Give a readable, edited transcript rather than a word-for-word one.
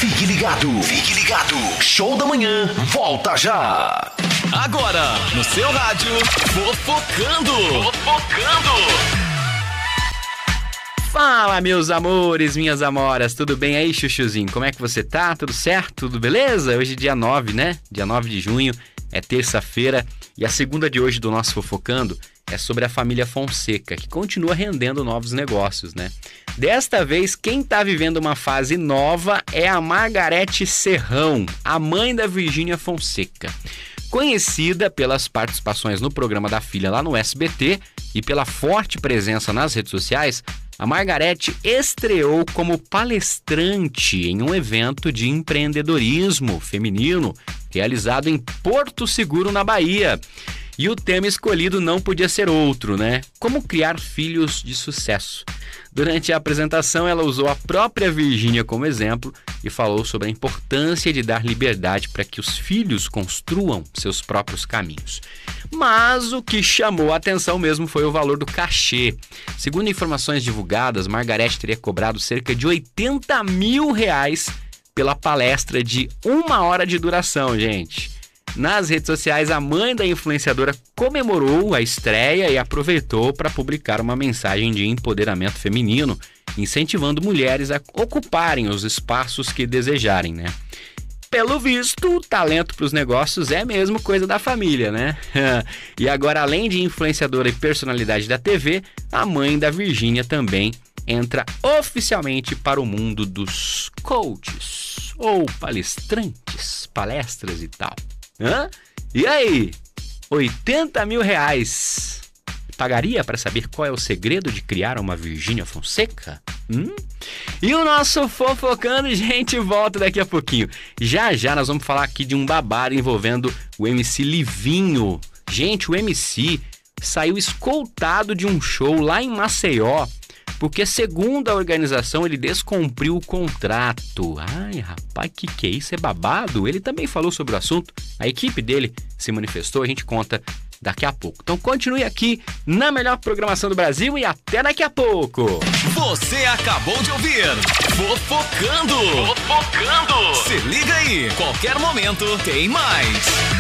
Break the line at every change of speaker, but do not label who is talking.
Fique ligado. Fique ligado. Show da Manhã volta já.
Agora, no seu rádio, Fofocando.
Fala, meus amores, minhas amoras, tudo bem aí, chuchuzinho? Como é que você tá? Tudo certo? Tudo beleza? Hoje é dia 9, né? Dia 9 de junho, é terça-feira, e a segunda de hoje do nosso Fofocando é sobre a família Fonseca, que continua rendendo novos negócios, né? Desta vez, quem tá vivendo uma fase nova é a Margarete Serrão, a mãe da Virgínia Fonseca. Conhecida pelas participações no programa da filha lá no SBT e pela forte presença nas redes sociais, a Margarete estreou como palestrante em um evento de empreendedorismo feminino realizado em Porto Seguro, na Bahia. E o tema escolhido não podia ser outro, né? Como criar filhos de sucesso. Durante a apresentação, ela usou a própria Virgínia como exemplo e falou sobre a importância de dar liberdade para que os filhos construam seus próprios caminhos. Mas o que chamou a atenção mesmo foi o valor do cachê. Segundo informações divulgadas, Margarete teria cobrado cerca de R$80 mil pela palestra de 1 hora de duração, gente. Nas redes sociais, a mãe da influenciadora comemorou a estreia e aproveitou para publicar uma mensagem de empoderamento feminino, incentivando mulheres a ocuparem os espaços que desejarem, né? Pelo visto, o talento para os negócios é mesmo coisa da família, né? E agora, além de influenciadora e personalidade da TV, a mãe da Virgínia também entra oficialmente para o mundo dos coaches ou palestrantes, palestras e tal. Hã? E aí? R$80 mil. Pagaria para saber qual é o segredo de criar uma Virgínia Fonseca? E o nosso Fofocando, gente, volta daqui a pouquinho. Já já nós vamos falar aqui de um babado envolvendo o MC Livinho. Gente, o MC saiu escoltado de um show lá em Maceió, porque, segundo a organização, ele descumpriu o contrato. Ai, rapaz, que é isso? É babado? Ele também falou sobre o assunto. A equipe dele se manifestou, a gente conta daqui a pouco. Então continue aqui na melhor programação do Brasil e até daqui a pouco.
Você acabou de ouvir Fofocando. Se liga aí, qualquer momento tem mais.